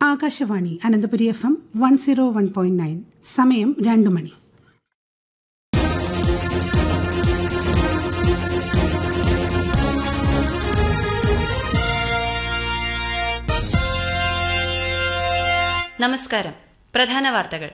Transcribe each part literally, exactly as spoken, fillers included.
Akashvani Ananthapuri F M one zero one point nine. സമയം രണ്ടു മണി. നമസ്കാരം. പ്രധാന വാർത്തകൾ.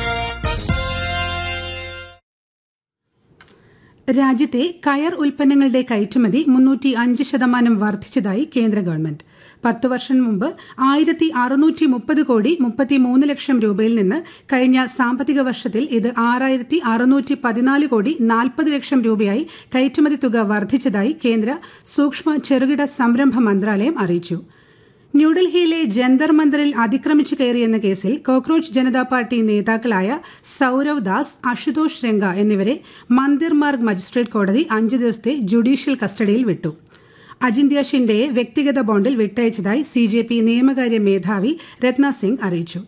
രാജ്യത്തെ കയർ ഉൽപ്പന്നങ്ങളുടെ കയറ്റുമതി മുന്നൂറ്റി അഞ്ച് ശതമാനം വർദ്ധിച്ചതായി കേന്ദ്ര ഗവൺമെന്റ്. പത്ത് വർഷം മുമ്പ് ആയിരത്തി അറുന്നൂറ്റി മുപ്പത് കോടി മുപ്പത്തിമൂന്ന് ലക്ഷം രൂപയിൽ നിന്ന് കഴിഞ്ഞ സാമ്പത്തിക വർഷത്തിൽ ഇത് ആറായിരത്തി അറുന്നൂറ്റി പതിനാല് കോടി നാൽപ്പത് ലക്ഷം രൂപയായി കയറ്റുമതി തുക വർദ്ധിച്ചതായി കേന്ദ്ര സൂക്ഷ്മ ചെറുകിട സംരംഭ മന്ത്രാലയം അറിയിച്ചു. ന്യൂഡൽഹിയിലെ ജന്തർ മന്ദിറിൽ അതിക്രമിച്ചു കയറിയെന്ന കേസിൽ കോക്രോച്ച് ജനതാ പാർട്ടി നേതാക്കളായ സൌരവ് ദാസ്, അശുതോഷ് രംഗ എന്നിവരെ മന്ദിർ മാർഗ് മജിസ്ട്രേറ്റ് കോടതി അഞ്ചു ദിവസത്തെ ജുഡീഷ്യൽ കസ്റ്റഡിയിൽ വിട്ടു. അജിന്ത്യ ഷിൻഡെയെ വ്യക്തിഗത ബോണ്ടിൽ വിട്ടയച്ചതായി സി ജെ പി നിയമകാര്യ മേധാവി രത്ന സിംഗ് അറിയിച്ചു.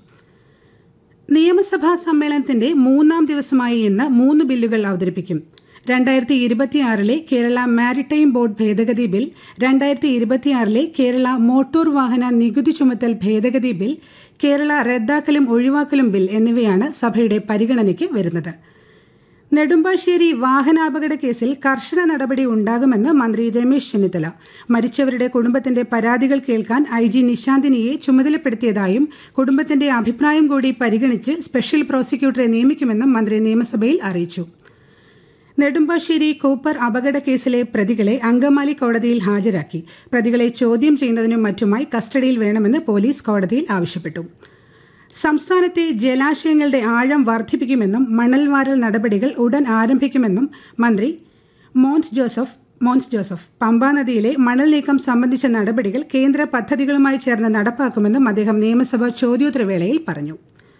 നിയമസഭാ സമ്മേളനത്തിന്റെ മൂന്നാം ദിവസമായ ഇന്ന് മൂന്ന് ബില്ലുകൾ അവതരിപ്പിക്കും. രണ്ടായിരത്തി ഇരുപത്തിയാറിലെ കേരള മാരിടൈം ബോർഡ് ഭേദഗതി ബിൽ, രണ്ടായിരത്തി ഇരുപത്തിയാറിലെ കേരള മോട്ടോർ വാഹന നികുതി ചുമത്തൽ ഭേദഗതി ബിൽ, കേരള റദ്ദാക്കലും ഒഴിവാക്കലും ബിൽ എന്നിവയാണ് സഭയുടെ പരിഗണനയ്ക്ക് വരുന്നത്. നെടുമ്പാശ്ശേരി വാഹനാപകട കേസിൽ കർശന നടപടി ഉണ്ടാകുമെന്ന് മന്ത്രി രമേശ് ചെന്നിത്തല. മരിച്ചവരുടെ കുടുംബത്തിന്റെ പരാതികൾ കേൾക്കാൻ ഐ ജി നിശാന്തിനിയെ ചുമതലപ്പെടുത്തിയതായും കുടുംബത്തിന്റെ അഭിപ്രായം കൂടി പരിഗണിച്ച് സ്പെഷ്യൽ പ്രോസിക്യൂട്ടറെ നിയമിക്കുമെന്നും മന്ത്രി നിയമസഭയിൽ അറിയിച്ചു. നെടുമ്പാശ്ശേരി കൂപ്പർ അപകട കേസിലെ പ്രതികളെ അങ്കമാലി കോടതിയിൽ ഹാജരാക്കി. പ്രതികളെ ചോദ്യം ചെയ്യുന്നതിനും മറ്റുമായി കസ്റ്റഡിയിൽ വേണമെന്ന് പോലീസ് കോടതിയിൽ ആവശ്യപ്പെട്ടു. സംസ്ഥാനത്തെ ജലാശയങ്ങളുടെ ആഴം വർദ്ധിപ്പിക്കുമെന്നും മണൽവാരൽ നടപടികൾ ഉടൻ ആരംഭിക്കുമെന്നും മന്ത്രി മോൻസ് ജോസഫ് മോൻസ് ജോസഫ് പമ്പാ നദിയിലെ മണൽ നീക്കം സംബന്ധിച്ച നടപടികൾ കേന്ദ്ര പദ്ധതികളുമായി ചേർന്ന് നടപ്പാക്കുമെന്നും അദ്ദേഹം നിയമസഭാ ചോദ്യോത്തരവേളയിൽ പറഞ്ഞു.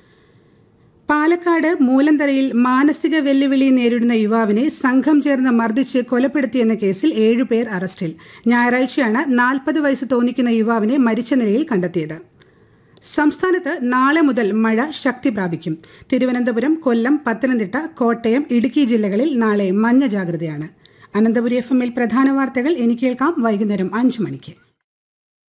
പാലക്കാട് മൂലന്തറയിൽ മാനസിക വെല്ലുവിളി നേരിടുന്ന യുവാവിനെ സംഘം ചേർന്ന് മർദ്ദിച്ച് കൊലപ്പെടുത്തിയെന്ന കേസിൽ ഏഴുപേർ അറസ്റ്റിൽ. ഞായറാഴ്ചയാണ് നാൽപ്പത് വയസ്സ് തോന്നിക്കുന്ന യുവാവിനെ മരിച്ച നിലയിൽ കണ്ടെത്തിയത്. സംസ്ഥാനത്ത് നാളെ മുതൽ മഴ ശക്തി പ്രാപിക്കും. തിരുവനന്തപുരം, കൊല്ലം, പത്തനംതിട്ട, കോട്ടയം, ഇടുക്കി ജില്ലകളിൽ നാളെ മഞ്ഞ ജാഗ്രതയാണ്. അനന്തപുരി എഫ് എമ്മിൽ പ്രധാന വാർത്തകൾ ഇനി കേൾക്കാം വൈകുന്നേരം അഞ്ചു മണിക്ക്.